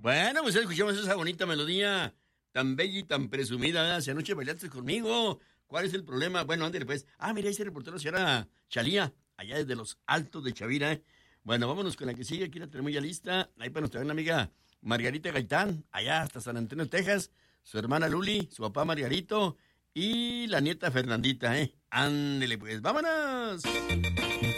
Bueno, pues escuchamos esa bonita melodía tan bella y tan presumida, ¿verdad? Si anoche bailaste conmigo, ¿cuál es el problema? Bueno, ándale pues. Mira, ese reportero se llama Chalía, allá desde los Altos de Chavira, ¿eh? Bueno, vámonos con la que sigue, aquí la tenemos ya lista. Ahí para nuestra gran amiga Margarita Gaitán, allá hasta San Antonio, Texas. Su hermana Luli, su papá Margarito y la nieta Fernandita, ¿eh? Ándele pues, ¡vámonos!